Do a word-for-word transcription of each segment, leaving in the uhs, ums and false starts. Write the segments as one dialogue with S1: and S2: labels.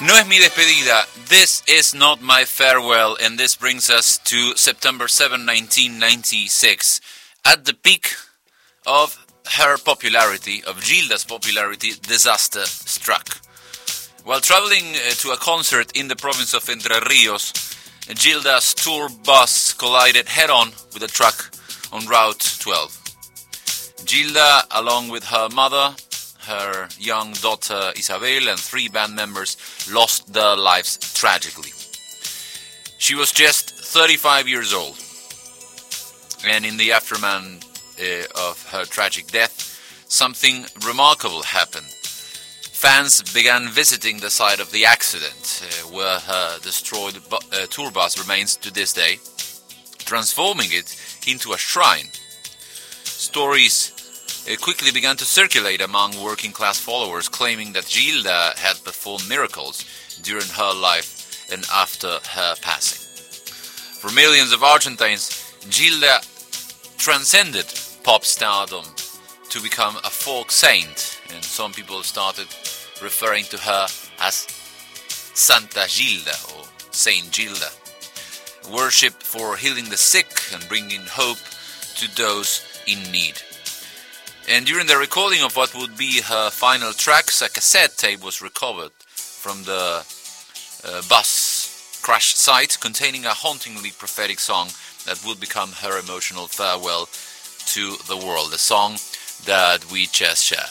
S1: No es mi despedida. This is not my farewell, and this brings us to September seventh, nineteen ninety-six. At the peak of her popularity, of Gilda's popularity, disaster struck. While traveling uh, to a concert in the province of Entre Rios, Gilda's tour bus collided head-on with a truck on Route twelve. Gilda, along with her mother, her young daughter Isabel, and three band members, lost their lives tragically. She was just thirty-five years old, and in the aftermath uh, of her tragic death, something remarkable happened. Fans began visiting the site of the accident, uh, where her destroyed bu- uh, tour bus remains to this day, transforming it into a shrine. Stories uh, quickly began to circulate among working-class followers, claiming that Gilda had performed miracles during her life and after her passing. For millions of Argentines, Gilda transcended pop stardom to become a folk saint, and some people started referring to her as Santa Gilda or Saint Gilda, worshipped for healing the sick and bringing hope to those in need. And during the recording of what would be her final tracks, a cassette tape was recovered from the uh, bus crash site, containing a hauntingly prophetic song that would become her emotional farewell to the world, a song that we just shared.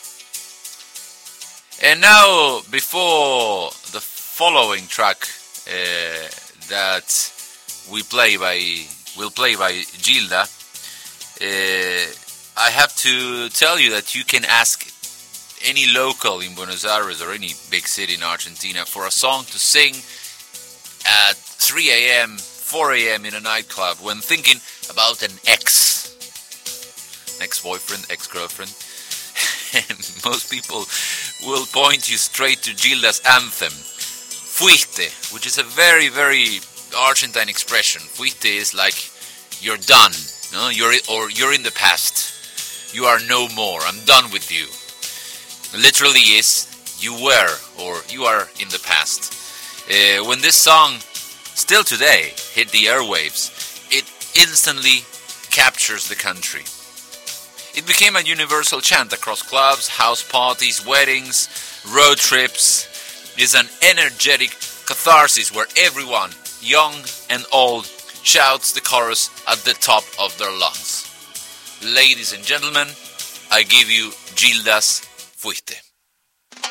S1: And now, before the following track uh, that we play by will play by Gilda, uh, I have to tell you that you can ask any local in Buenos Aires or any big city in Argentina for a song to sing at three a.m., four a.m. in a nightclub when thinking about an ex, ex-boyfriend, ex-girlfriend. And most people will point you straight to Gilda's anthem, Fuiste, which is a very, very Argentine expression. Fuiste is like you're done, no? You're or you're in the past. You are no more. I'm done with you. Literally is you were or you are in the past. Uh, when this song, still today, hit the airwaves, it instantly captures the country. It became a universal chant across clubs, house parties, weddings, road trips. It's an energetic catharsis where everyone, young and old, shouts the chorus at the top of their lungs. Ladies and gentlemen, I give you Gilda's Fuiste.